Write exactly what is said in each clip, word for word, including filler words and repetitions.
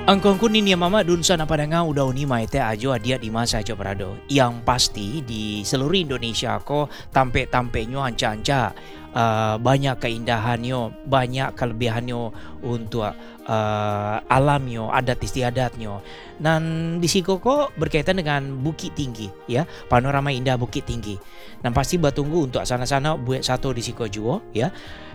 Angkongku nini mama dun sana padanga udah uni maite ajo adia di masa ajo perado. Yang pasti di seluruh Indonesia ko tampe-tampenyo anca-anca uh, banyak keindahannya, banyak kelebihannya untuk uh, alamnya, adat istiadatnya. Dan di siko ko berkaitan dengan Bukit Tinggi ya, panorama indah Bukit Tinggi. Dan pasti batunggu untuk sana-sana buat satu di siko juo ya.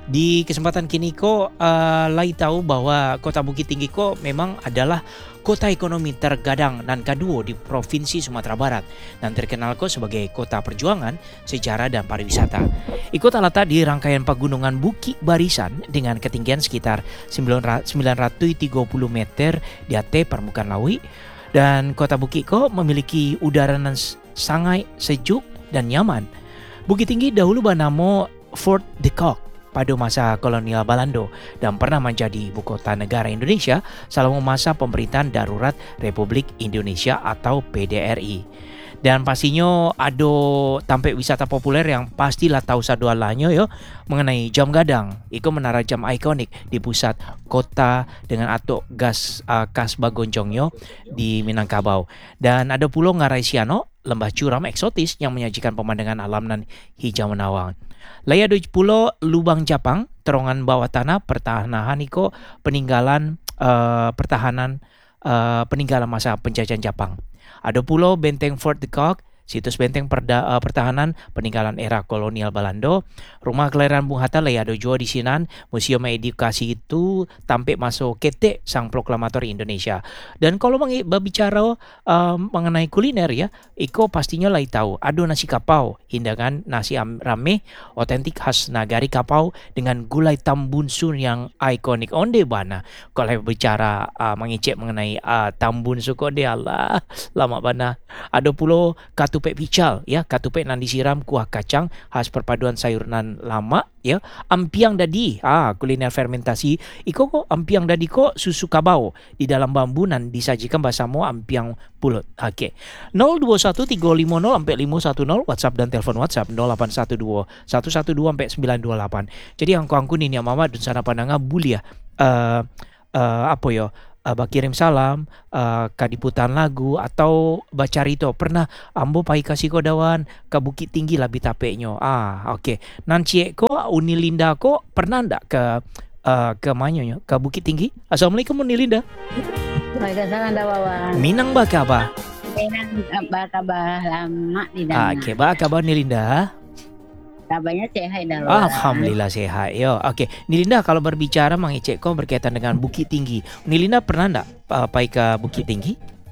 Di kesempatan kini ko uh, lai tahu bahwa kota Bukit Tinggi ko memang adalah kota ekonomi tergadang dan kedua di Provinsi Sumatera Barat dan terkenal ko sebagai kota perjuangan, sejarah dan pariwisata. Ikut terletak di rangkaian pegunungan Bukit Barisan dengan ketinggian sekitar sembilan ratus tiga puluh meter di atas permukaan laut, dan kota Bukit ko memiliki udara yang sangat sejuk dan nyaman. Bukit Tinggi dahulu bernama Fort de Kock pada masa kolonial Belanda dan pernah menjadi ibu kota negara Indonesia selama masa pemerintahan darurat Republik Indonesia atau P D R I. Dan pastinya ada tempat wisata populer yang pastilah tahu sadualanya yo mengenai Jam Gadang. Itu menara jam ikonik di pusat kota dengan atuk gas uh, khas Bagonjongyo di Minangkabau. Dan ada pulau Ngarai Siano, lembah curam eksotis yang menyajikan pemandangan alam dan hijau menawan. Laya ada pulau Lubang Japang, terowongan bawah tanah pertahanan iko peninggalan uh, pertahanan uh, peninggalan masa penjajahan Jepang. Ada pulau Benteng Fort de Kock, situs benteng perda, uh, pertahanan peninggalan era kolonial Belanda. Rumah Kelahiran Bung Hatta laya ada juga di sinan. Museum edukasi itu tampil masuk ketek sang proklamator Indonesia. Dan kalau berbicara uh, mengenai kuliner ya, iko pastinya lai tahu ada nasi kapau, hidangan nasi rame otentik khas Nagari Kapau dengan gulai tambun sun yang ikonik onde bana. Kalau bicara uh, mengecek mengenai uh, tambun suko de Allah lama bana. Ada pulau Katupek Pical ya, katupek nan disiram kuah kacang khas perpaduan sayur nan lama ya. Ampiang dadi, ah kuliner fermentasi. Iko kok ampiang dadi kok susu kabau di dalam bambu nan disajikan bersama ampiang pulut. Oke. Okay. nol dua satu tiga lima nol sampai lima satu nol WhatsApp dan telepon WhatsApp nol delapan satu dua satu satu dua sampai sembilan dua delapan. Jadi angku-angku ni mama dan sana pandanga bulia. Uh, uh, apa ya? Uh, bakirim salam, uh, kadiputan lagu atau bacarito. Pernah ambo pai kasih kodawan ke Bukit Tinggi lah bitapeknya. Ah, oke. Okay. Nancie ko Unilinda ko pernah ndak ke uh, ke manyonya ke Bukit Tinggi? Assalamualaikum Unilinda. Waalaikumsalam Dawawan. Minang ba kabar? Minang ba kabar lama di Ah, oke, okay. Ba kabar Nilinda? Kabarnya sehat Dawawan. Alhamdulillah sehat. Yo, oke. Okay. Nilinda kalau berbicara mengecek kau berkaitan dengan Bukit Tinggi. Nilinda pernah ndak uh, pai ke Bukit Tinggi?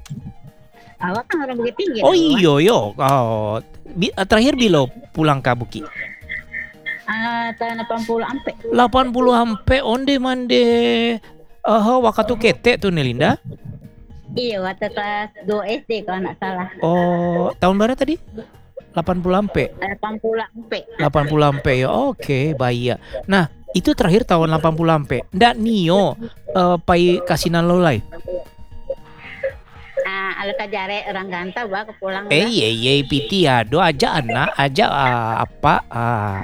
Awak kan orang Bukit Tinggi. Oh iyo yo. Oh, bi- terakhir bila pulang ke Bukit? Ah, tahun delapan puluh ampe. delapan puluh ampe onde mande. Oh, waktu ketek tuh Nilinda. Iya, waktu kelas dua S D kalau nak salah. Oh, tahun berapa tadi? delapan puluh ampe. delapan puluh ampe. delapan puluh ampe ya. Oke, okay, baik. Nah, itu terakhir tahun delapan puluh ampe. Ndak Nio uh, pai kasinan lolai. Ah, ala kajare orang gantah bah ke pulang. Eh, ye ye piti ado aja anak aja uh, apa ah.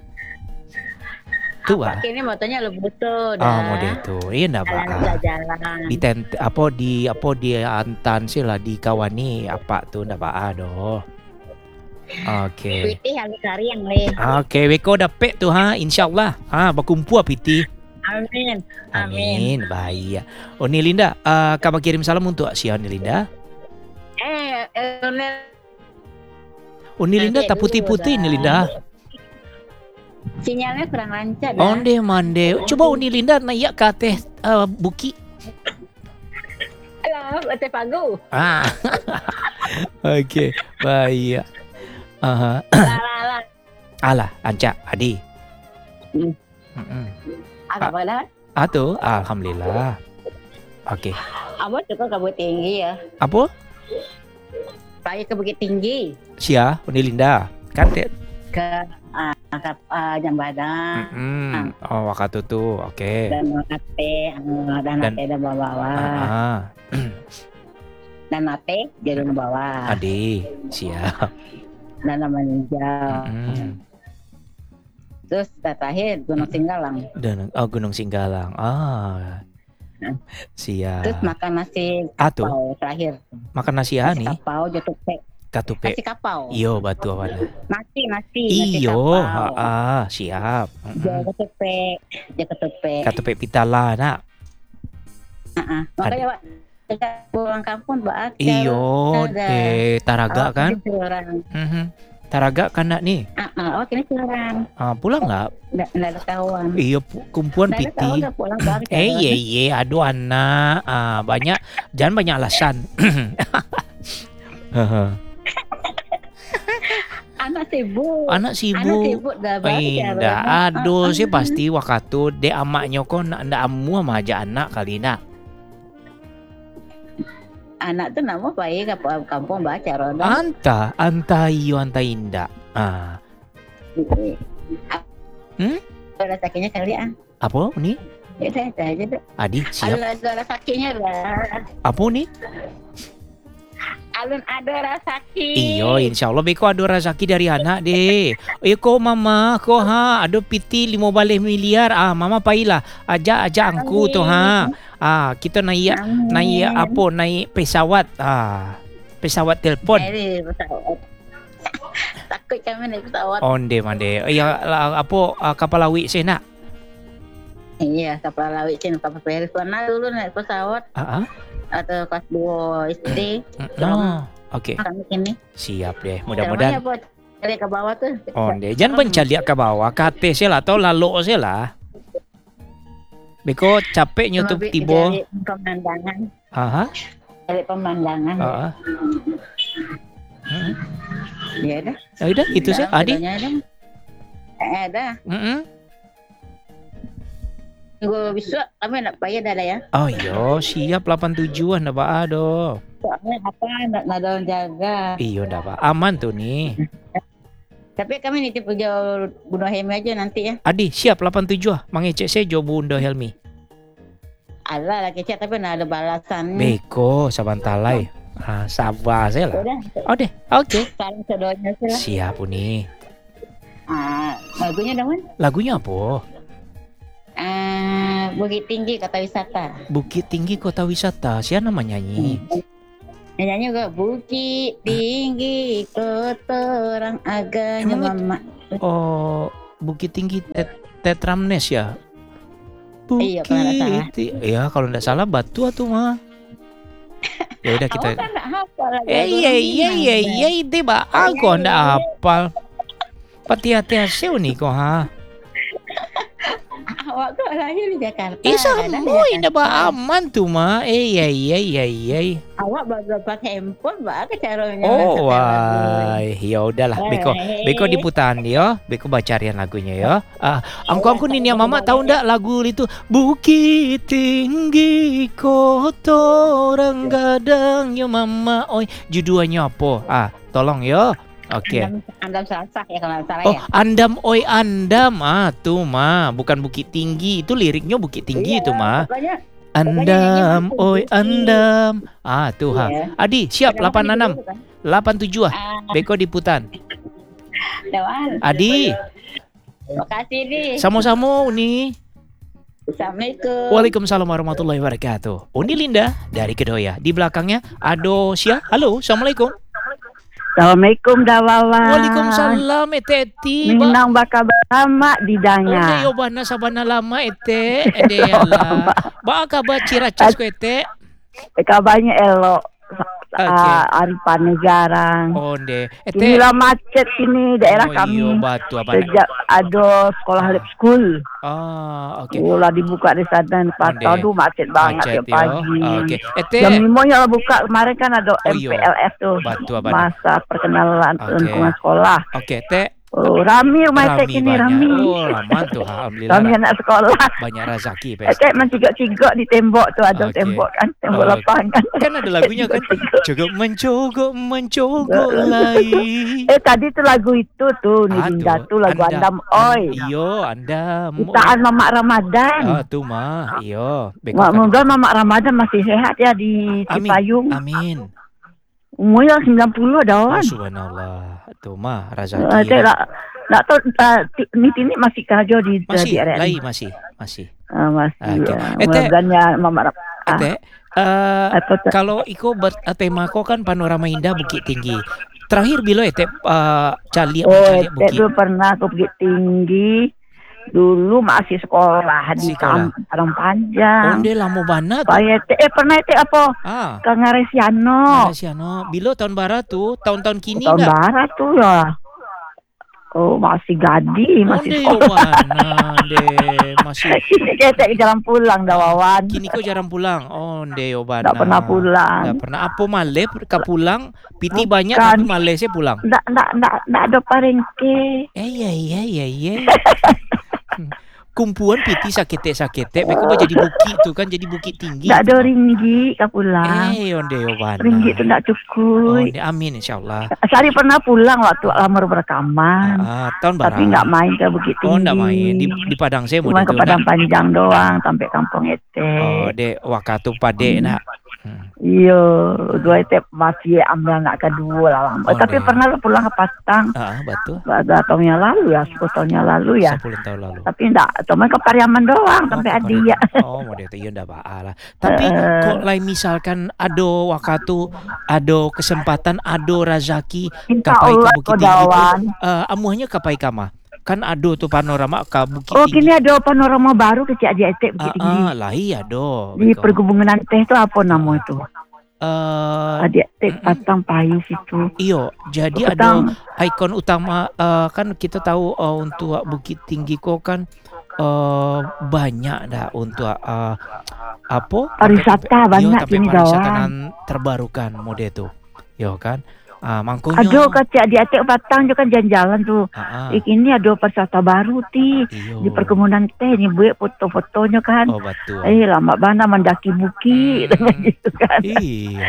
Tuh ah. Kini motonya lu butuh dah. Oh, model tuh. Iya ndak Pak. Jalan. Di tent apa di apa di antan sih lah di kawani apa tuh ndak Pak aduh. Oke. Okay. Piti harus cari yang le. Oke, okay, beko dapet tuh ha, insyaallah. Ha, berkumpul piti. Amin. Amin. Baik. Oh Nilinda, uh, kabar kirim salam untuk Sia Nilinda. Eh, eh Oh Nilinda tak putih-putih Nilinda. Sinyalnya kurang lancar dah. Onde mande. Coba Unilinda naik ke atas uh, Bukit. Alah, atas pagu. Ah. Oke, okay. Baik. Aha. Alah, alah, anca, adi. Hmm. Mm-mm. Apa pada? Atuh, alhamdulillah. Oke. Okay. Abang juga ke Bukit Tinggi ya? Apa? Saya ke Bukit Tinggi. Sia, Unilinda. Kan te- ke uh, ke uh, Jam Gadang. Mm-hmm. Uh. Oh, waktu tuh. Oke. Okay. Dan nate, uh, dan nate dan bawa-bawa. Uh-huh. Dan nate jadi bawa. Adi, siap. Dan nama ninja. Mm-hmm. Terus terakhir Gunung Singgalang. Dan oh Gunung Singgalang. Ah. Terus Siap. makan nasi Atuh, kapau terakhir. makan nasi Nasi hani, kapau jotupe. katupe. Nasi kapau. Iyo batu awana. Nasi nasi nasi Iyo, kapau. ha siap. Jo Mm-mm. ketupe, jo ketupe. Katupe pitala nak. Heeh. Ad- Makanya Pak, dekat pulang kampung Pak Iyo, ada eh Taraga awak kan? kini seorang. Mhm. Taraga kan nak nih. Heeh, awak kini seorang. Ah, pulang nggak? Nggak nggak ada kawan. Iya, pu- kumpulan Nggak ada kawan piti. nggak pulang Pak Eh, jalan. ye, ye, aduh anak. Ah, banyak, jangan banyak alasan. Heeh. Anak sibuk. Anak Anak sibuk. sibuk dah Pak jalan. Indah, aduh sih pasti wakatu de amaknya kok nak ndak amu sama aja anak kali nak. Anak tuh nama baik ke kampung baca roda. Anta, anta iyo, anta indah. Ah, Hmm? Ada sakitnya kali ah. apa nih? Ya saya saya aja deh. Adi, siap. Alun ada rasa sakitnya lah. Apa nih? Alun ada rasa sakit. Iyo, insya Allah beko ada rezeki dari anak deh. Eh ko mama, ko ha, ada piti lima balih miliar. Ah, mama pailah. Ajak ajak angku tu ha. Ah, kita naik Amin. naik apa? Naik pesawat. Ah, pesawat telpon. Dari pesawat. Takut kami naik pesawat. Onde mande. Ya la- apa ah, kapal laut sih nak? Iya, kapal laut sini kapal feri. Pernah dulu naik pesawat Ah, ah. atau kelas dua S D. Oh, oke. Kami sini. Siap deh. Mudah-mudahan. Mudah-mudahan. Cari ke bawah tuh. Onde. Jangan pencaliak ke bawah. Kate sih lah atau lalu sih lah. Beko capek nyutup Cuma bi- tibo. Dari pemandangan. Aha. Dari pemandangan. Ah, ah. Mm-mm. Ya udah. Ya udah itu sih Adi. Videonya ada. Eh, ada. Mm-mm. Minggu besok kami nak bayar dah lah ya. Oh yo, siap delapan tujuan dah Pak Ado. Soalnya apa nak nak daun jaga. Iyo dah Pak, aman tuh nih. Tapi kami nitip jauh bunuh Hemi aja nanti ya. Adi, siap delapan tujuh ah. Mangecek saya jauh Bunda Helmi. Allah lah kecil tapi nak ada balasan. Beko sabantalai. Ah, sabar saya lah. Udah, Oh deh, oke. saling sedoanya sih lah. Siap nih. Ah, lagunya dong, Man. Lagunya apa? Ah, Bukit Tinggi Kota Wisata. Bukit Tinggi Kota Wisata. Siapa namanya nyanyi? Yang nyanyi juga Bukit Tinggi Kota Orang Aganya Emang itu- Mama. Oh, Bukit Tinggi Tet- Tetramnes ya? Iya, kalau nggak salah. Bukit. Ya, kalau nggak salah Batu atau mah. Ya udah kita. Awak kan tak hafal lagu Eh iya iya iya iya ide ba aku ndak hafal. Pati hati hasil nih kok ha. Awak kok lahir di Jakarta. Eh Ada di sama ini Jakarta. ba aman tuh mah. Eh iya iya iya iya. Awak baru pakai handphone, bah ke caranya. Oh setel lagu. wah, ya udahlah. Beko Eh, beko diputan yo. Beko bacarian lagunya yo. Ah, angku angku nih ya mama tahu ndak lagu itu Bukit Tinggi Kota Orang Gadang yo mama. Oi, judulnya apa? Ah, tolong yo. Oke. Andam, andam Salsah ya kalau nggak salah Oh, ya. Andam oi Andam. Ah, tuh mah, bukan Bukit Tinggi. Itu liriknya Bukit Tinggi Iya, itu mah. Pokoknya Andam nyanyi oi Bukit. Andam. Ah, tuh ha. Iya. Adi, siap Kenapa delapan enam, gitu kan? delapan tujuh ah. Ah, Beko diputan. Dewan. Adi, Terima kasih di. sama-sama nih. Assalamualaikum. Waalaikumsalam warahmatullahi wabarakatuh. Uni Linda dari Kedoya. Di belakangnya Adosia. Halo, Assalamualaikum. Assalamualaikum Dawawan. Waalaikumsalam eteti. Ba Minang baka lama di Ode danya. yo bana sabana lama ete. Ede yala. Ba kabar ciracas ko ete. Kabarnya elok. Oke. Ah, Arifan jarang. Onde. Ete. Inilah macet sini daerah Oh kami. iyo batu apa nak? Sejak ada sekolah lab school. Ah, oke. Mula dibuka di sana. Pas Onde. aduh macet banget Macet tiap yo. pagi. Oke. Ete. Jam lima nya buka kemarin kan ada Oh, iya. M P L S tuh. Batu apa nak? Masa perkenalan Oke. lingkungan sekolah. Oke, Teh. Oh, rami rumah Rami tek ini banyak. rami. Oh, lama tuh alhamdulillah. Rami anak sekolah. Banyak rezeki, Pes. Kayak mencigok-cigok di tembok tuh ada Oke. tembok kan, tembok Oke. lapangan. Kan ada lagunya kan. Cogok mencogok mencogok lagi. Eh tadi tuh lagu itu tuh Ah, Nidinda tuh, tuh lagu Anda- Andam Oi. Iyo, Anda. Citaan Mamak Ramadan. Ah, tuh mah. Iyo. Beko Mak tadi. mudah Mamak Ramadan masih sehat ya di Amin. Cipayung. Amin. Umurnya sembilan puluh Oh, dawan. subhanallah. Tuh mah Eh, rezeki. Saya tak tak tahu eh, ti- ni tini masih kerja di Masih, di R R I. lagi masih, masih. Ah, masih Oke. ya. Eh Teh, Mudah-mudahan Mama Rap- eh, ah, Teh, eh, apa tuh? kalau iko ber eh, tema ko kan panorama indah Bukit Tinggi. Terakhir bilo ya Teh eh, caliak Oh, mencaliak Ete bukit tuh pernah ke Bukit Tinggi. Dulu masih sekolah di sekolah. Kam- Padang Panjang. Onde lamo bana tuh. Saya Ete, eh pernah Ete apa? Ah, Ke Ngaresiano. Narasiano. Bilo tahun barat tuh, tahun-tahun kini Tahun enggak? barat tuh ya. Oh, masih gadi, masih Onde yo sekolah. bana, de masih Ini Ete jalan pulang dah Wawan. kini ko jarang pulang. Onde yo bana. Nggak pernah pulang. Nggak pernah. Apa male ka pulang? Piti Bukan. banyak tapi male saya pulang. Nggak, nggak, nggak, nggak ada parengke. Eh iya iya iya iya. Kumpulan piti sakete-sakete, mereka mau jadi bukit tuh kan, jadi bukit tinggi. Nggak ada tuh, Mak. ringgi ke pulang. Eh, onde yo bana. Ringgi itu nggak cukup. Onde, amin insyaallah. Sari pernah pulang waktu lamar berekaman. Ah, tahun Tapi barat. nggak main ke Bukit Tinggi. Oh, enggak main di di Padang saya Cuma model ke tuh. Padang Nak. Panjang doang sampai kampung Ete. Oh, de wakatu pade nak. Hmm. Iya, dua Ete masih ambil anak kedua lah. Oh, Tapi deh. pernah pulang ke Patang. Ah, betul. Ada tahun yang lalu ya, sepuluh tahun yang lalu ya. sepuluh tahun lalu. Tapi enggak, cuma ke Pariaman doang sampai Oh, Adi ya. Oh, model itu ya ndak apa lah. Tapi Eh. kok lain misalkan ado waktu, ado kesempatan, ado razaki Insya kapai ke Allah Bukit Tinggi itu, Kodawan. eh, amuhnya kapai kama. Kan ado tuh panorama ke Bukit Oh, Tinggi. kini ada panorama baru kecil aja Ete Ah, Bukit Tinggi. ah, lah iya do. Di Beko. perkebunan teh itu apa nama itu? Eh, Adik teh mm-mm. Patang Pais itu. iyo, jadi ada Patang. ikon utama eh, kan kita tahu eh, untuk Bukit Tinggi kok kan eh, banyak dah untuk eh, apa Pariwisata Iyo, banyak tapi sini pariwisata kawan. nan terbarukan mode itu yo kan ah mangkonya Aduh kecil adik Ete Patang juga kan jalan-jalan tuh. ah, ah, Ini ada pariwisata baru ti iyo. di perkebunan teh nih buat foto-fotonya kan. Oh betul. Eh lama banget mendaki bukit Hmm. gitu kan. Iya.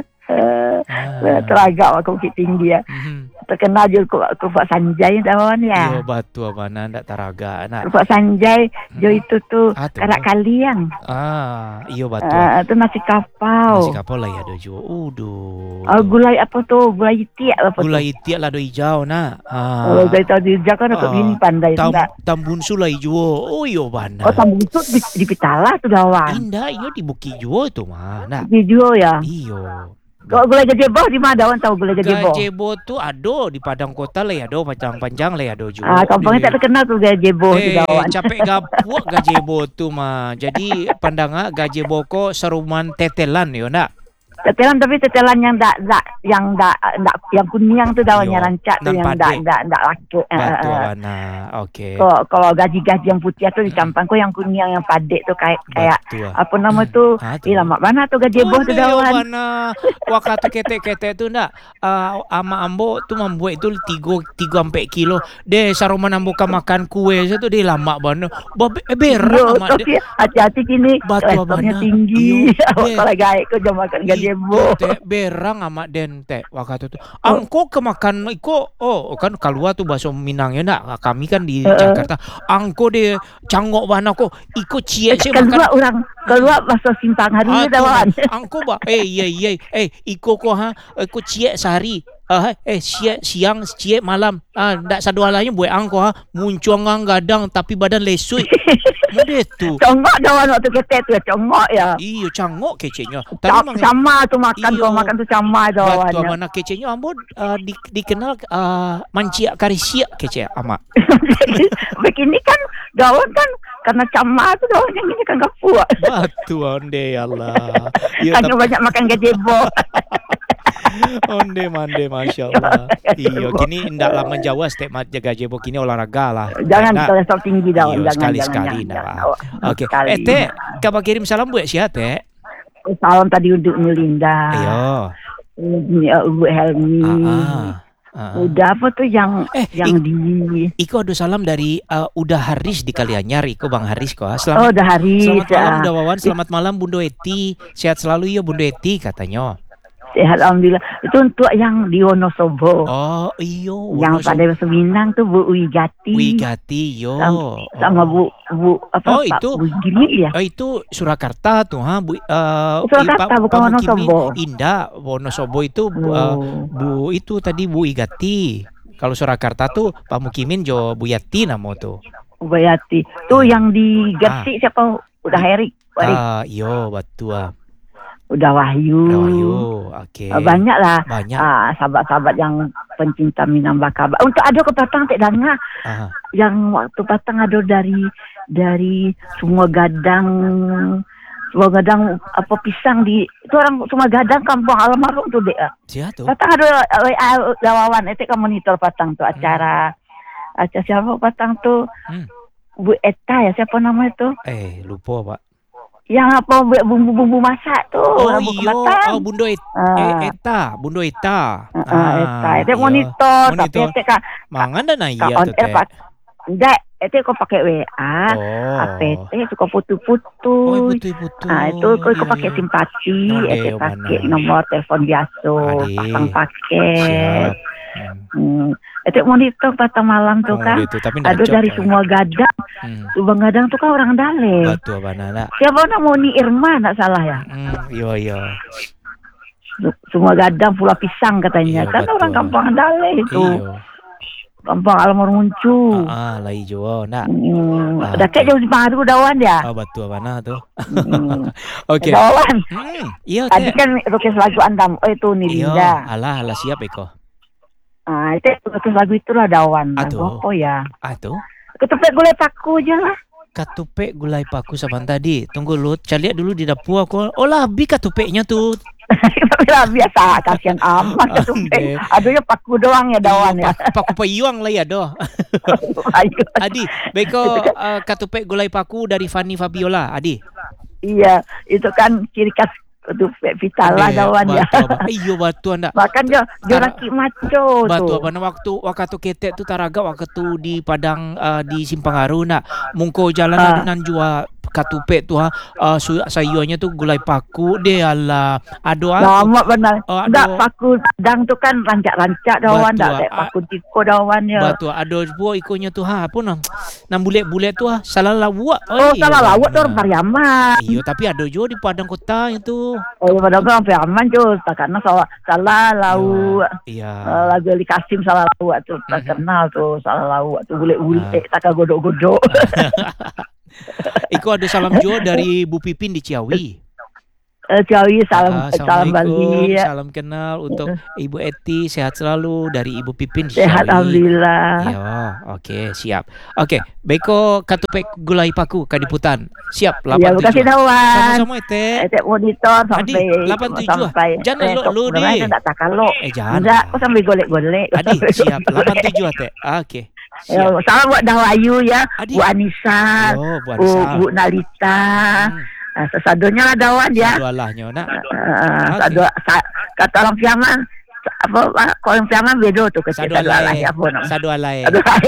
Eh, Ah. teragak waktu Bukit Tinggi ya. Mhm. Terkenal juga ke Pak Sanjay kawan Iyo ya. batu mana ndak taraga nak. Pak Sanjay jo itu tuh Ah, tuh. karak kaliang. Ah, iyo batu. Eh, itu nasi kapau. Masih kapal lah ya dojo. Uduh. Oh, gulai apa tuh? Gulai tiak apa tuh? Gula itiak lah do hijau nak. Ah. Oh, dari tadi dia kan untuk Ah, ini pandai Tam, enggak. tambun sulai juo. Oh iyo bana. Oh, tambung itu di, di Pitala tuh kawan. Indah iyo di Bukit juo tuh mah. Nak. Di Juo ya. Iyo. Kok gulai gajebo di mana kawan tahu gulai gajebo? Gajebo tuh ado di Padang Kota lah ya do panjang-panjang lah ya do juo. Ah, kampungnya tak terkenal tuh gajebo Eh, di kawan. capek gapuak gajebo tuh mah. Jadi pandanga gajebo ko seruman tetelan yo nak. Tetelan tapi tetelan yang tak tak yang tak tak yang kuning tuh kawannya Yo, rancak tuh nan yang pade. tak tak tak laki. Eh, Batu eh, eh. wana. Oke. Kok kalau gaji-gaji yang putih tuh dicampang kok yang kuning yang padek tuh kayak kayak Batu. apa nama tuh? Ah, tuh. Ih, lama mana tuh gajebo tuh kawan. wana. Waktu kete-kete tuh ndak uh, ama ambo tuh membuat itu tiga tiga sampai kilo. De saruman ambo ka makan kue itu dia lama banget. Babe eh, berang Yo, ama de. tapi hati-hati kini Batu levelnya abana. tinggi. Iyo, Kalau gaek kau jangan makan gazebo. Itu, teh, berang ama den teh waktu itu. Angko kemakan iko oh kan keluar tuh bahasa Minangnya nak kami kan di Heeh. Jakarta. Angko de cangok bana ko iko cie cie makan. Keluar orang keluar masuk simpang hari Ah, ini tuh, kawan. angko ba eh iya iya eh iko ko ha iko cie sehari. Ah, eh cie, siang cie malam ah ndak satu halanya buat angko ha muncung ngang gadang tapi badan lesui. Mode tu. Congok kawan waktu kita tuh congok ya. Iyo cangok kecenya. Tadi Ca- mang Sama tuh makan Iyo. kau makan tuh sama batu kawannya. mana kecenya ambo uh, di, dikenal uh, mancia karisia kece ama. Begini kan kawan kan karena sama tuh kawan yang ini kan gak puas. Batu onde Allah. Iya Kan tapi banyak makan gazebo. onde mande masya Allah. Iya kini ndak lama Jawa step jaga jebo kini olahraga lah. Jangan Nah, kolesterol tinggi dah. iyo, Jangan sekali-sekali jangan, nah. jangan. Oh, Oke. sekali. Eh teh, kabar kirim salam buat siapa teh? Salam tadi untuk Melinda. Ayo. Ini uh, Ibu Helmi. Ah, ah, ah. Udah apa tuh yang Eh, yang ik- di Iko ada salam dari uh, Udah Haris di Kalianyar. Iko Bang Haris kok. Oh, Selamat udah hari. Selamat malam ah. Bunda Wawan, selamat malam Bundo Eti. Sehat selalu ya Bundo Eti katanya. Sehat alhamdulillah. Itu untuk yang di Wonosobo. Oh, iyo. yang pada Seminang tuh Bu Wigati. Wigati yo. Sama, sama Bu Bu apa Oh, Pak itu- Bu Giri ya. Oh, itu Surakarta tuh ha Bu uh, Surakarta, Pak- bukan Pak Mukimin. Wonosobo. Indah Wonosobo itu uh, Oh. Bu itu tadi Bu Igati. Kalau Surakarta tuh Pak Mukimin jo Bu Yati namo tuh. Ubayati. Tuh yang di Gersik siapa? Udah Erik. Ah, iyo betul. Udah Wahyu. Udah Wahyu. Oke. Ah, banyak lah. Banyak. Ah, sahabat-sahabat yang pencinta Minangkabau. Untuk ada ke Patang tak dengar. Ah. Yang waktu Patang ada dari dari semua gadang semua gadang apa pisang di itu orang semua gadang kampung almarhum tuh dek. Siapa tuh? Patang ada lawan itu kan monitor Patang tuh acara hmm. acara siapa Patang tuh hmm. Bu Eta ya siapa namanya tuh? Eh lupa Pak. Yang apa bumbu-bumbu masak tuh. Oh iyo, oh Bundo Et, uh, Eta, Bundo Eta. Uh, uh, Eta, itu monitor, monitor. Tapi kan mangan dan iya tuh teh. Enggak, itu kau pakai W A, oh. A P T suka putu-putu. Oh, putu-putu. Ah, itu kau iya, pakai iya. simpati, itu pakai nomor telepon biasa, pasang pakai. Hmm. Itu monitor pada malam tuh kan. Oh, tapi ada dari kan. Semua gadang. Hmm. Subang gadang tuh kan orang Dale. Betul banana. Siapa namanya Ni Irma enggak salah ya? Hmm, iya iya. Semua gadang pula pisang katanya. Iyo, kan betul. Orang kampung Dale itu. Iyo. Kampung almarhum Muncu. Ah, lah ijo nak. Hmm. Ah, dah kayak jauh Simpang Aru dawan dia. Oh, betul mana tuh. Hmm. Okey. Dawan. Hmm. Iya. Tadi kan lukis lagu Andam. Oh itu ni Linda. Alah, alah siap Eko. Ah, itu lukis lagu itulah dawan. Aduh. Oh ya. Aduh. Ketupek gulai paku aja lah. Katupek gulai paku sama tadi. Tunggu lu, cari lihat dulu di dapur aku. Oh lah, bi katupeknya tuh. Biasa, kasihan amat katupek. Aduhnya paku doang ya dawan ya. Paku payuang lah ya doh. Adi, beko uh, katupek gulai paku dari Fanny Fabiola, Adi. Iya, itu kan ciri khas katupek Vitala eh, dawan ya. Iyo batu anda. Bahkan jo joraki maco batu apa waktu waktu ketek tu taraga waktu di Padang uh, di Simpang Aru nak mungko jalan uh. adunan jua katupek tu ha uh, sayuannya tu gulai paku dia lah ado lama benar uh, enggak paku Padang tu kan rancak-rancak dawan dak uh, paku tiko dawan ya batu ado buah ikonya tu ha apa nam nam bulet-bulet tu ha salah lawak oh, oh salah lawak tu orang Pariaman iyo tapi ado jo di Padang kota itu oh Padang kan Pariaman jo karena salah salah lawak iya uh, lagu Ali Kasim salah lawak tu terkenal tu salah lawak tu bulet-bulet tak godok-godok. Iko ada salam jo dari Bu Pipin di Ciawi. Uh, Ciawi salam uh, salam bagi. Salam kenal untuk Ibu Eti sehat selalu dari Ibu Pipin di sehat, Ciawi. Alhamdulillah. Ya, oke okay, siap. Oke, okay, beko katupek gulai paku kadiputan. Siap lapan tujuh. Ya, kasih dawan. Sama-sama Ete. Ete monitor sampai Adi, lapan tujuh. Jangan lo lu di. Enggak tak kalau. Eh jangan. Enggak, kok sambil golek-golek. Adi, siap. lapan tujuh Ate. Oke. Okay. Ya, salam buat Dawayu ya, Adi. Bu Anissa, oh, Bu, Bu, Bu Nalita, hmm. nah, sesadonya lah dawan ya. Sadu alahnya nak. Uh, sadu, sa, kata orang Piaman, apa, kalau orang Piaman beda tuh kecil sadu alahnya apa nama? Sadu alay. Sadu alay.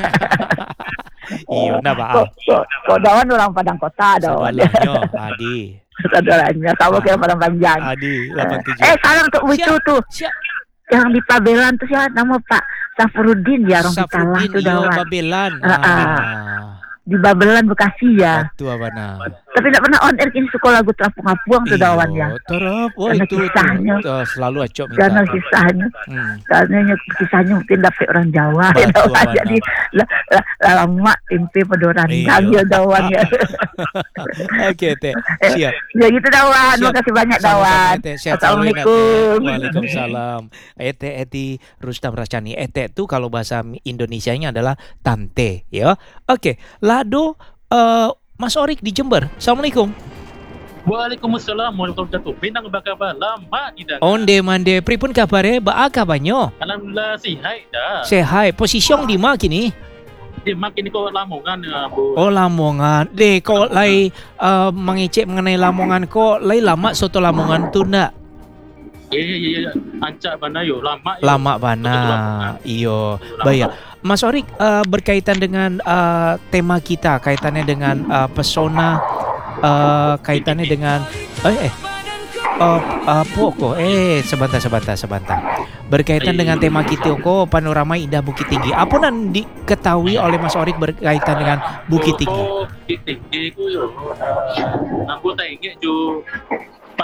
Iya, nak pak. Kok dawan orang Padang Kota dawan. Sadu alahnya, Adi. Sadu alahnya, sama kayak Padang Panjang. Adi, lapan tujuh. Eh, salam untuk itu tuh. Siap. Yang di Pabelan tuh siapa nama Pak Safrudin ya orang Vitala itu dawan. Babelan. Uh, uh. Di Babelan Bekasi ya. Betul abana. Tapi tidak pernah on air kini suka lagu Terapung Apuang tuh dawan ya. Terap, oh karena itu kisahnya. Itu, selalu acok minta. Karena kisahnya. Hmm. Karena kisahnya mungkin dapat orang Jawa ya dawan. Jadi lah la, la, lama tempe pada orang Jawa dawan ya. Oke teh, siap. Ya gitu dawan. Terima kasih banyak dawan. Assalamualaikum. Waalaikumsalam. Ete Eti Rustam Rachani. Ete tu kalau bahasa Indonesianya adalah tante, ya. Oke, Lado uh, Mas Orik di Jember. Assalamualaikum. Waalaikumsalam warahmatullahi wabarakatuh. Pinang bakal lama tidak. Onde mande pripun kabare ba kabanyo? Alhamdulillah sihat dah. Sehat. Posisiong di mana kini? Di makin ko Lamongan ya, Bu. Oh Lamongan. De ko lay uh, mengecek mengenai Lamongan ko lay lama soto Lamongan tu ndak? Iya iya iya. Ancak bana yo lama yo. Lama bana. Iyo. Baik. Mas Orik uh, berkaitan dengan uh, tema kita, kaitannya dengan uh, pesona, uh, kaitannya dengan eh eh uh, uh, pokok eh sebentar sebentar sebentar. Berkaitan dengan tema kita kok panorama indah Bukit Tinggi. Apa yang diketahui oleh Mas Orik berkaitan dengan Bukit Tinggi? Bukit Tinggi ku yo. Aku tak ingat jo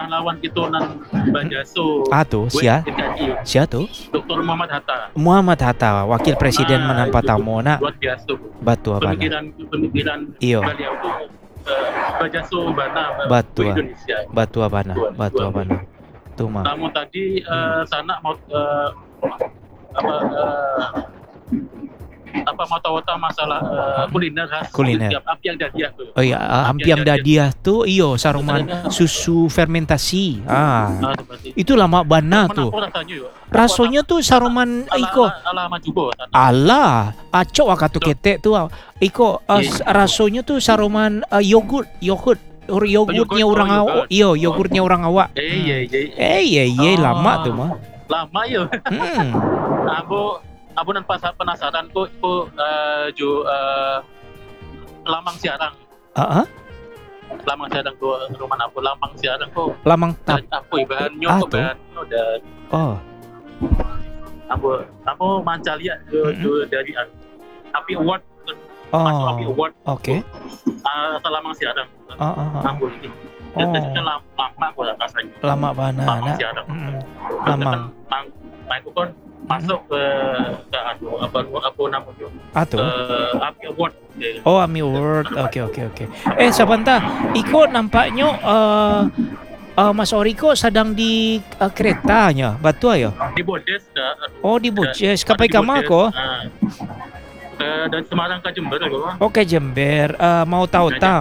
pahlawan kita nan Bajaso. Ah tuh, sia. Sia tuh. Doktor Muhammad Hatta. Muhammad Hatta, wakil presiden Ah, menampa itu tamu nak. Luar biasa. Batu abana. Pemikiran pemikiran Iyo. beliau tuh uh, Bajaso bana Batu, untuk Indonesia. Batu abana, Tuan, batu tuan. abana. Tuh mah. Namun tadi uh, sana mau uh, apa uh, apa mau tahu masalah uh, kuliner khas Kuliner. setiap api yang dadiah tuh. Oh iya, ah, ampiang dadiah tuh iyo saruman susu fermentasi. Ah. Ah, seperti Itu lama bana Mana tuh. aku rasanya yo. Rasanya tuh saruman ala, iko. ala, ala majubo. Allah, acok wakatu ketek tuh. Iko uh, Iya. rasanya tuh saruman uh, yogurt, yogurt. Or yogurtnya yogurt, orang oh, awak. yogurt. Iyo, yogurtnya orang awak. Eh iya iya. Eh iya iya Oh. lama tuh mah. Lama yo. Hmm. Aku aku nan pas penasaran kok kok uh, jo uh, lamang siarang. Ah, ah, Lamang siarang tuh rumah aku lamang siarang kok. lamang tap. Aku bahannya Ah, kok tuh. bahannya dan Oh, aku aku manca lihat jo, Mm-mm. jo dari api award masuk api oh, award oke. uh, selamang siarang. Ah, ah, ah. Aku ini. Oh. Jadi lama lama aku rasanya. Lama bana, Lamang nak. siarang. Mm, Kan Lamang. mang aku kan masuk ke ke anu apa apa namanya Ah tuh. eh, api award. Oh, Ami Award. Oke, oke, oke. Eh, sebentar. Iko nampaknya eh eh, Mas Oriko sedang di eh, keretanya. Betul ya? Di Bodes dah. Oh, di Bojes. Kapai Di kama Bodes, ko? ah. Eh, dan Semarang ke Jember kok. Oke, Jember. Eh, mau tahu tahu.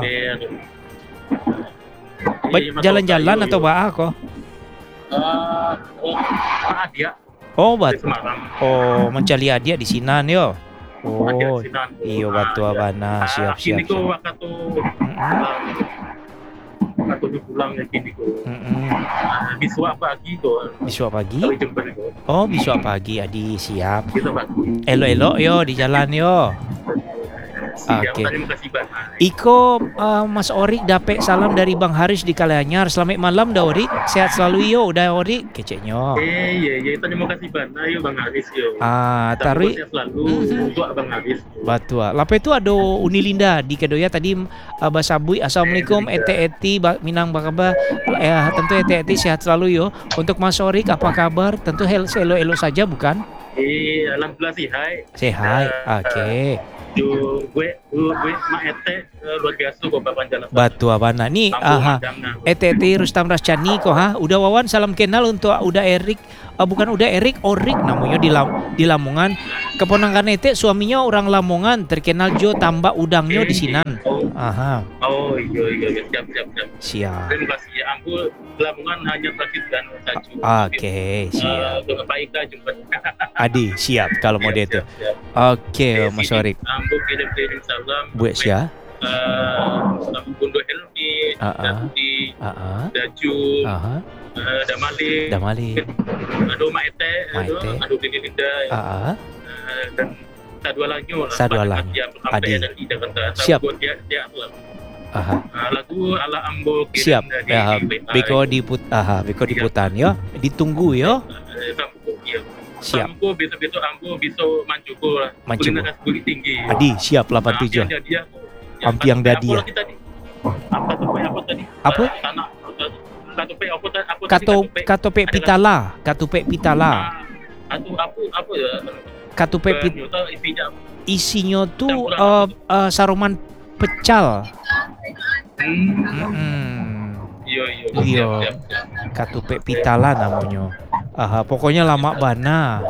Ba- Jalan-jalan atau ba ako? Eh, oh, ah, dia Oh, di bat. Semarang. Oh, mencari adia di sinan yo. Ah, dia Oh, di Sinan. iyo Ah, batu dia. abana. Siap, Ah, siap, Kini ko siap. waktu Mm-mm. waktu di pulang ya kini ko. Mm-mm. Ah, Biswa pagi ko. Besok pagi? Dari Jember ko. Oh, besok pagi Adi siap. Gitu Pak. Elo-elo yo di jalan yo. Siap, Oke. terima kasih banyak. Iko uh, Mas Orik dapet salam dari Bang Haris di Kalanyar. Selamat malam dah Orik. Sehat selalu yo udah Orik. Keceknya. Eh, iya, iya, terima kasih banyak yo Bang Haris yo. Ah, tarik Saya selalu Mhm. untuk Bang Haris. batu. Lape tu ada Unilinda di Kedoya tadi uh, Basabui. Assalamualaikum Eh, ete eti ba- Minang bakaba. Eh tentu ete eti sehat selalu yo. Untuk Mas Orik apa kabar? Tentu hel elo-elo saja bukan? Eh, alhamdulillah sih, hai. Sehat. Eh, Oke. Yo, gue, gue, gue, ma ete eh, luar biasa kok Bapak Jalan. Batu abana ni Kampung aha. Madangna. Ete eti Rustam Rascani kok ha. Udah Wawan salam kenal untuk udah Erik. Ah, bukan udah Erik, Orik namanya di, Lam, di Lamongan. Keponakan Ete suaminya orang Lamongan, terkenal Jo tambah udangnya di Sinan. Oh, Aha, oh, iya, iya, iya, siap, siap, siap. siap. Terima kasih ya, Ambu. Lamongan hanya terakhir dan Saju. Oke, siap. Eh, Untuk Pak Ika jemput. Adi, siap kalau mau dia itu. Siap, siap. Oke, Mas Orik. Ambu kirim-kirim salam. Buat sia. Eh, Bundo Helmi, Ah, ah. di Ah, Daju, aha. eh, Damali, Dah mali. aduh Maete, aduh, Maete. aduh Lili Linda, Ah, eh, dan Sadua Lanyo lah. Sadua Pada Lanyo. Yang Adi. sampai dari Jakarta. Siap. Buat dia, dia lah. aha. Ah, lagu ala Ambo kirim Siap. dari Ya, W A. beko diput aha, beko diputan yo. Ditunggu yo. Eh, Sampo, iya. Siap. Sampo besok-besok Ambo bisa mancuko lah. Mancuko. Kuliner khas Bukit Tinggi. Adi, siap delapan tujuh. Ampiang Dadia. Ampiang Dadia. Apa tadi? Apa tuh? Apa tadi? Apa? Eh, Tanah. Katupe apa tadi? Apa tadi? Kato Katupe? katope Ada pitala, katupe pitala. Ah, Atu apa apa ya? Katupe pit, Nyota isinya. isinya tuh Campuran uh, uh, saruman pecal. Hmm. Mm-mm. Iya iya. Iya. siap, siap, siap. Katupe pitala namanya. Aha, pokoknya lama bana.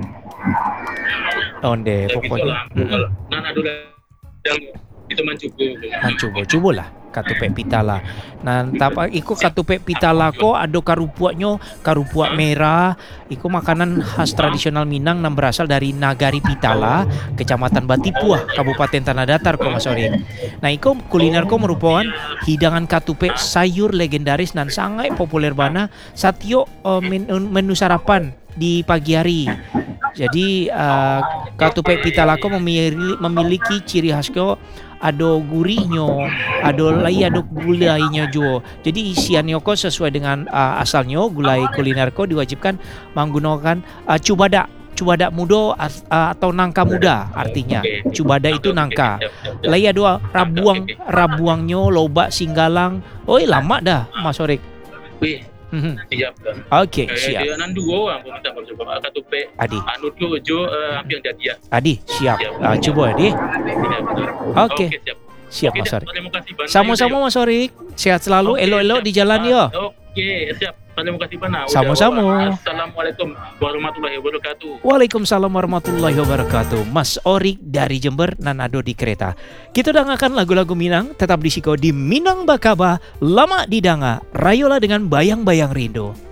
Onde, Ya, gitu pokoknya. lah. Mm-mm. Kalau Nana dulu yang itu mancuko. Nah, coba, coba lah katupe pitala. Nah, tapa iko katupe pitala ko ada karupuaknya, karupuak merah. Iko makanan khas tradisional Minang yang berasal dari Nagari Pitala, Kecamatan Batipuah, Kabupaten Tanah Datar ko Mas Orik. Nah, iko kuliner ko merupakan hidangan katupe sayur legendaris dan sangat populer bana satyo uh, menu, menu sarapan di pagi hari. Jadi uh, katupe pitala ko memiliki, memiliki ciri khas ko ada gurihnya, ada lagi ada gulainya juga. Jadi isiannya ko sesuai dengan uh, asalnya, gulai kuliner ko diwajibkan menggunakan uh, cubada. Cubada muda as- uh, atau nangka muda artinya. Cubada itu nangka. Lagi ada rabuang, rabuangnya loba singgalang. Oi lama dah Mas Orik. Wih, Mhm. siap dah. Oke, Eh, siap. dia nan dua orang pun minta coba. Kata pe, Adi, anu tu jo eh, hampir jadi ya. Adi, siap. Siap. Ah, coba Adi. Siap. Oke, siap. siap Oke, Mas dah. Orik. Terima kasih banyak. Sama-sama Mas Orik. Sehat selalu, Oke, elok-elok siap. di jalan Ah, yo. Oke, siap. Terima kasih banyak. Udah, Sama-sama. Wak. Assalamualaikum warahmatullahi wabarakatuh. Waalaikumsalam warahmatullahi wabarakatuh. Mas Orik dari Jember nanado di kereta. Kita dengarkan lagu-lagu Minang, tetap di Siko di Minang Bakaba, lama didanga, rayola dengan bayang-bayang rindu.